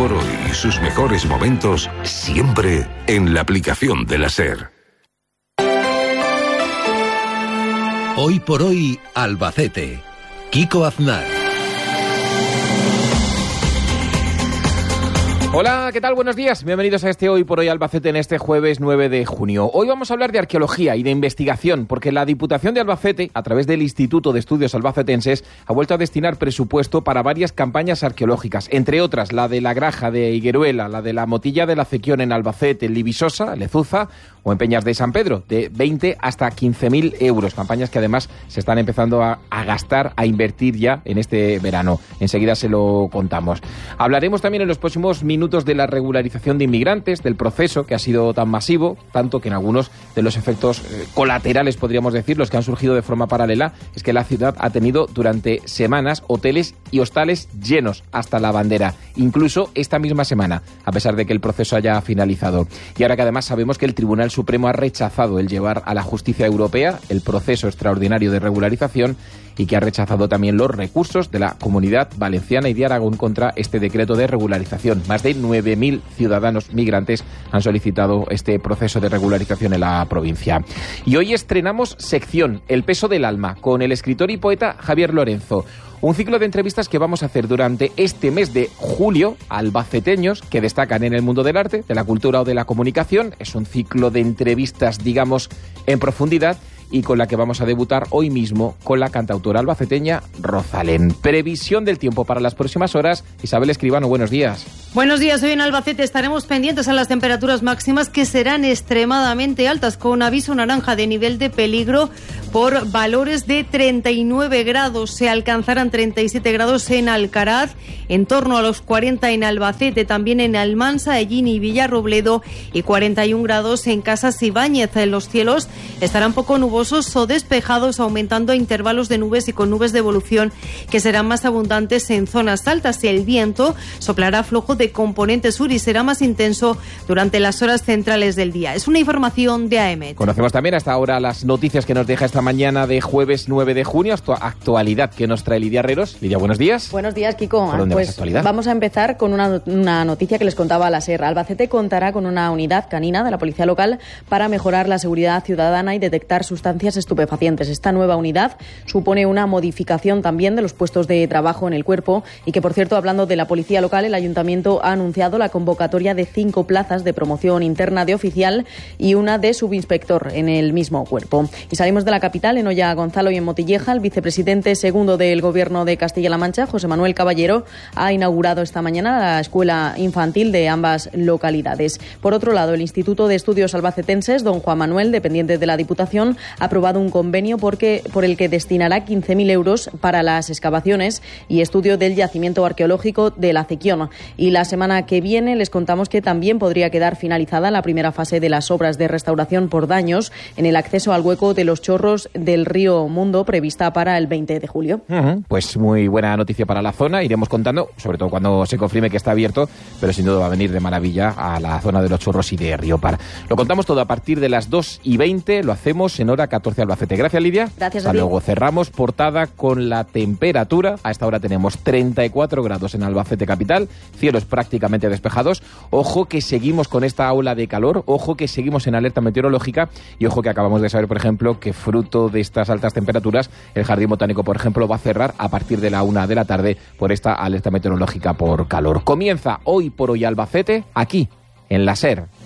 por hoy y sus mejores momentos siempre en la aplicación de la SER. Hoy por hoy, Albacete. Kiko Aznar. Hola, ¿qué tal? Buenos días. Bienvenidos a este Hoy por Hoy Albacete en este jueves 9 de junio. Hoy vamos a hablar de arqueología y de investigación, porque la Diputación de Albacete, a través del Instituto de Estudios Albacetenses, ha vuelto a destinar presupuesto para varias campañas arqueológicas, entre otras la de la Graja de Higueruela, la de la Motilla de la Cequión en Albacete, en Libisosa, Lezuza o en Peñas de San Pedro, de 20 hasta 15.000 euros. Campañas que además se están empezando a gastar, a invertir ya en este verano. Enseguida se lo contamos. Hablaremos también en los próximos minutos de la regularización de inmigrantes, del proceso que ha sido tan masivo, tanto que en algunos de los efectos colaterales, podríamos decir, los que han surgido de forma paralela, es que la ciudad ha tenido durante semanas hoteles y hostales llenos hasta la bandera, incluso esta misma semana, a pesar de que el proceso haya finalizado. Y ahora que además sabemos que el Tribunal Supremo ha rechazado el llevar a la justicia europea el proceso extraordinario de regularización y que ha rechazado también los recursos de la Comunidad Valenciana y de Aragón contra este decreto de regularización. Más de 9.000 ciudadanos migrantes han solicitado este proceso de regularización en la provincia. Y hoy estrenamos sección El peso del alma con el escritor y poeta Javier Lorenzo. Un ciclo de entrevistas que vamos a hacer durante este mes de julio a albaceteños que destacan en el mundo del arte, de la cultura o de la comunicación. Es un ciclo de entrevistas, digamos, en profundidad, y con la que vamos a debutar hoy mismo con la cantautora albaceteña Rosalén. Previsión del tiempo para las próximas horas. Isabel Escribano, buenos días. Buenos días, hoy en Albacete estaremos pendientes a las temperaturas máximas que serán extremadamente altas, con aviso naranja de nivel de peligro por valores de 39 grados. Se alcanzarán 37 grados en Alcaraz, en torno a los 40 en Albacete, también en Almansa, Hellín y Villarrobledo, y 41 grados en Casas Ibáñez. Los cielos estarán poco nubosos o despejados, aumentando a intervalos de nubes y con nubes de evolución que serán más abundantes en zonas altas. El viento soplará flojo de componente sur y será más intenso durante las horas centrales del día. Es una información de AEMET. Conocemos también hasta ahora las noticias que nos deja esta mañana de jueves 9 de junio, actualidad que nos trae Lidia Herreros. Lidia, buenos días. Buenos días, Kiko. ¿Por dónde vas, actualidad? Vamos a empezar con una noticia que les contaba a la SER. Albacete contará con una unidad canina de la policía local para mejorar la seguridad ciudadana y detectar sustancias estupefacientes. Esta nueva unidad supone una modificación también de los puestos de trabajo en el cuerpo y que, por cierto, hablando de la policía local, el Ayuntamiento ha anunciado la convocatoria de 5 plazas de promoción interna de oficial y una de subinspector en el mismo cuerpo. Y salimos de la capital, en Oya Gonzalo y en Motilleja. El vicepresidente segundo del Gobierno de Castilla-La Mancha, José Manuel Caballero, ha inaugurado esta mañana la escuela infantil de ambas localidades. Por otro lado, el Instituto de Estudios Albacetenses, don Juan Manuel, dependiente de la Diputación, ha aprobado un convenio por el que destinará 15.000 euros para las excavaciones y estudio del yacimiento arqueológico de la Cequión. Y la semana que viene les contamos que también podría quedar finalizada la primera fase de las obras de restauración por daños en el acceso al hueco de los chorros del río Mundo, prevista para el 20 de julio. Pues muy buena noticia para la zona. Iremos contando, sobre todo cuando se confirme que está abierto, pero sin duda va a venir de maravilla a la zona de los chorros y de Riopar. Lo contamos todo a partir de las 2:20. Lo hacemos en hora 14 Albacete. Gracias, Lidia. Gracias a ti. Luego cerramos portada con la temperatura. A esta hora tenemos 34 grados en Albacete capital, cielos prácticamente despejados. Ojo que seguimos con esta ola de calor, ojo que seguimos en alerta meteorológica y ojo que acabamos de saber, por ejemplo, que fruto de estas altas temperaturas, el Jardín Botánico, por ejemplo, va a cerrar a partir de la 1 de la tarde por esta alerta meteorológica por calor. Comienza Hoy por Hoy Albacete, aquí, en la SER.